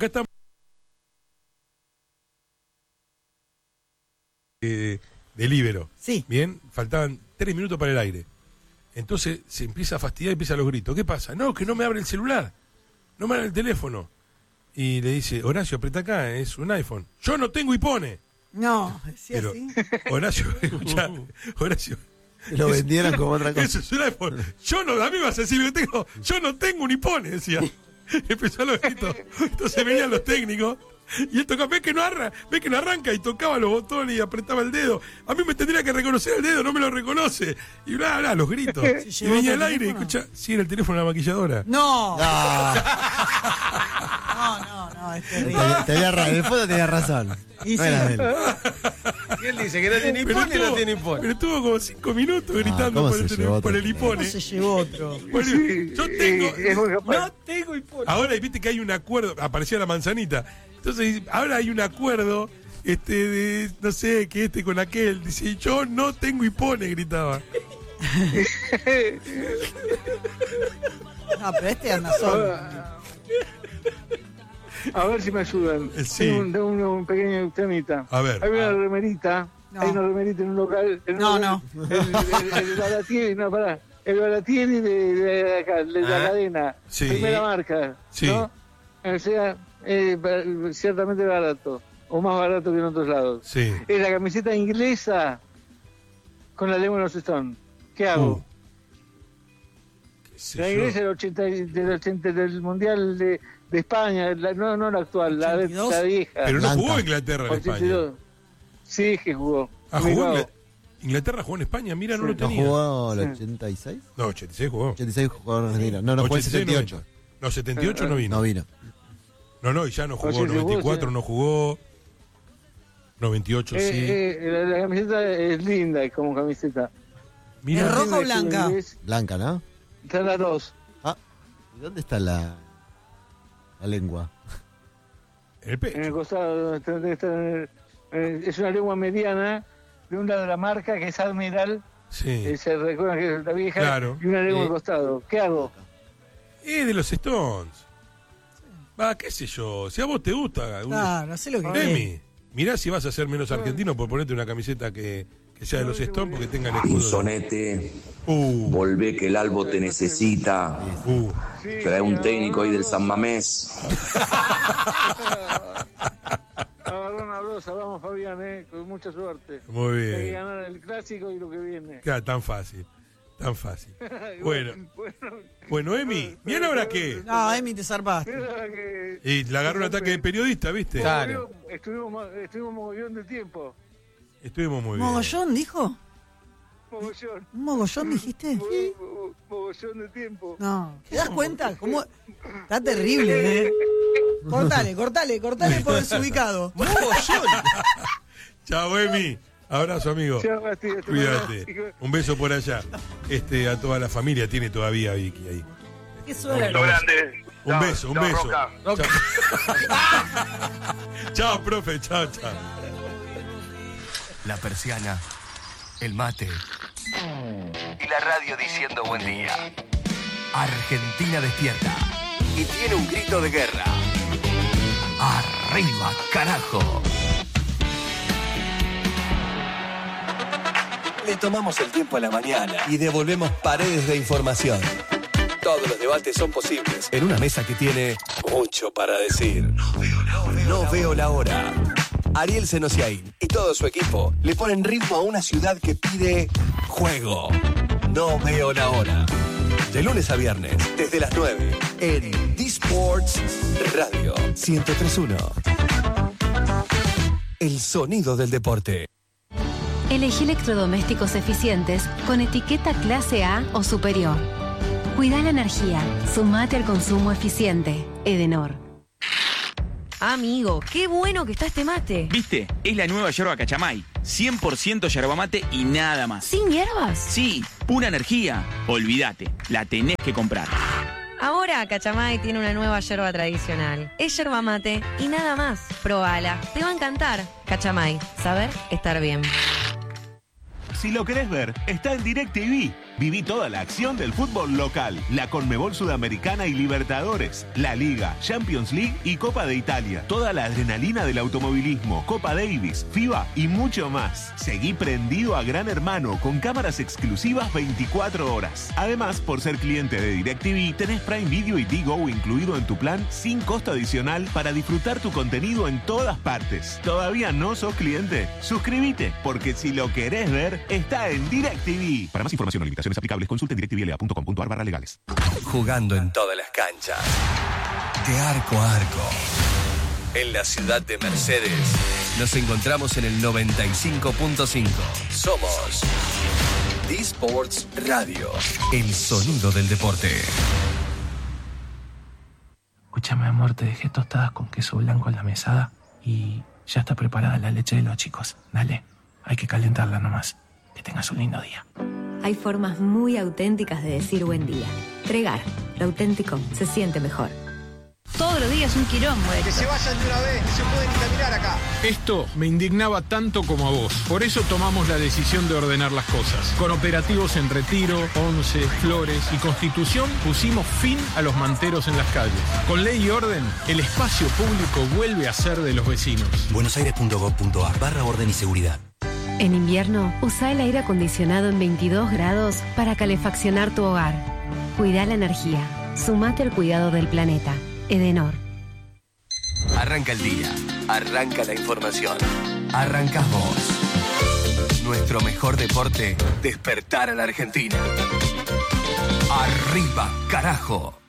Acá estamos. De Libero. Sí. Bien, faltaban 3 minutos para el aire. Entonces se empieza a fastidiar y empiezan los gritos. ¿Qué pasa? No, que no me abre el celular. No me abre el teléfono. Y le dice, Horacio, aprieta acá, es un iPhone. Yo no tengo y pone. No, decía Pero, así. Horacio, escuchá, Horacio. Lo vendieron como otra cosa. Eso es un iPhone. Yo no, a mí vas a decir lo que tengo. Yo no tengo un iPhone, decía. Empezó a los gritos. Entonces venían los técnicos. Y él tocaba, ve que no arranca y tocaba los botones y apretaba el dedo. A mí me tendría que reconocer el dedo, no me lo reconoce. Y bla, bla, los gritos. Y venía al aire y escucha, sí, era el teléfono de la maquilladora. No. No, No, es terrible. en el fondo tenía razón. Y No sí. era de él. Y él dice que no tiene hipone y no tiene hipone. Pero estuvo como 5 minutos gritando ¿cómo se llevó por el otro? hipone. ¿Cómo se llevó otro? Bueno, yo tengo. Es muy capaz. No tengo hipone. Ahora viste que hay un acuerdo, aparecía la manzanita. Entonces, ahora hay un acuerdo, de, no sé, que con aquel. Dice, yo no tengo hipone, gritaba. No, pero este anda solo. A ver si me ayudan. Sí. Tengo un pequeño temita. A ver. Hay una remerita. No. Hay una remerita en un local. No. El Baratieri, no, pará. El Baratieri de acá, de la cadena. Sí. Primera marca. Sí. ¿No? O sea, ciertamente barato. O más barato que en otros lados. Sí. Es la camiseta inglesa con la lengua de los Stones. ¿Qué hago? Qué sé La yo. inglesa del Mundial de España, no la actual, la 82. vieja. Pero no Blanca. jugó Inglaterra en España. 82. Sí, que jugó. Ah, jugó Jugado. Inglaterra jugó en España, mira, no lo ¿No tenía. jugó el 86? No, 86 jugó. 86 jugó en Argentina. No, fue el 86, 78. No, 78 no vino. No vino. No, y ya no jugó. 86 94 sí. no jugó. 98 sí. La camiseta es linda como camiseta. Mira, ¿Es roja o blanca? Blanca, ¿no? Están las dos. Ah, ¿y dónde está la lengua? en el En pecho. el costado. Es una lengua mediana. De un lado de la marca, que es Admiral. Sí. Se recuerda que es la vieja. Claro. Y una lengua al costado. ¿Qué hago? De los Stones. Va, qué sé yo. Si a vos te gusta. Claro, sé lo que querés. Emi, mirá si vas a ser menos argentino por ponerte una camiseta que sea de los Stones porque tenga el escudo. Sonete, Uh, volvé que el Albo te necesita. Trae un técnico ahí del San Mamés. Agarró una brosa, vamos Fabián, con mucha suerte. Muy Hay que bien. ganar el clásico y lo que viene. Claro, tan fácil. Bueno, Emi, ¿bien ahora qué? No, Emi, te zarpaste. Mira que Y le agarró un ataque de periodista, ¿viste? Claro. estuvimos mogollón de tiempo. Estuvimos muy bien. ¿Mogollón dijo? Mogollón. ¿Un mogollón dijiste? Mogollón de tiempo. No. ¿Te das cuenta? ¿Cómo? Está terrible, Cortale por desubicado. Chao, Emi. Abrazo, amigo. Chao, Basti, Cuídate. Un beso por allá. A toda la familia tiene todavía Vicky ahí. Qué suerte. grande. Un beso, un beso. Roca. Chao, profe. Chao. La persiana, el mate y la radio diciendo buen día. Argentina despierta y tiene un grito de guerra. ¡Arriba, carajo! Le tomamos el tiempo a la mañana y devolvemos paredes de información. Todos los debates son posibles en una mesa que tiene mucho para decir. No veo la hora. Ariel Senosiaín y todo su equipo le ponen ritmo a una ciudad que pide juego. No veo la hora. De lunes a viernes, desde las 9, en D-Sports Radio 103.1. El sonido del deporte. Elegí electrodomésticos eficientes con etiqueta clase A o superior. Cuida la energía. Sumate al consumo eficiente. Edenor. Amigo, qué bueno que está este mate. ¿Viste? Es la nueva yerba Cachamay. 100% yerba mate y nada más. ¿Sin hierbas? Sí, pura energía. Olvídate, la tenés que comprar. Ahora Cachamay tiene una nueva yerba tradicional. Es yerba mate y nada más. Probala, te va a encantar. Cachamay, saber estar bien. Si lo querés ver, está en DirecTV. Viví toda la acción del fútbol local, la Conmebol Sudamericana y Libertadores, la Liga, Champions League y Copa de Italia. Toda la adrenalina del automovilismo, Copa Davis, FIBA y mucho más. Seguí prendido a Gran Hermano con cámaras exclusivas 24 horas. Además, por ser cliente de DirecTV, tenés Prime Video y Digo incluido en tu plan sin costo adicional para disfrutar tu contenido en todas partes. ¿Todavía no sos cliente? Suscríbete, porque si lo querés ver, está en DirecTV. Para más información o limitaciones aplicables, consulte directvla.com.ar/legales. Jugando en todas las canchas, de arco a arco. En la ciudad de Mercedes, nos encontramos en el 95.5. Somos D-Sports Radio, el sonido del deporte. Escúchame, amor, te dejé tostadas con queso blanco en la mesada y ya está preparada la leche de los chicos. Dale, hay que calentarla nomás. Que tengas un lindo día. Hay formas muy auténticas de decir buen día. Tregar, lo auténtico se siente mejor. Todos los días un quilombo. Que se vayan de una vez, no se pueden ni caminar acá. Esto me indignaba tanto como a vos. Por eso tomamos la decisión de ordenar las cosas. Con operativos en Retiro, Once, Flores y Constitución pusimos fin a los manteros en las calles. Con ley y orden, el espacio público vuelve a ser de los vecinos. buenosaires.gov.ar/orden y seguridad. En invierno, usa el aire acondicionado en 22 grados para calefaccionar tu hogar. Cuida la energía. Sumate al cuidado del planeta. Edenor. Arranca el día. Arranca la información. Arrancás vos. Nuestro mejor deporte, despertar a la Argentina. Arriba, carajo.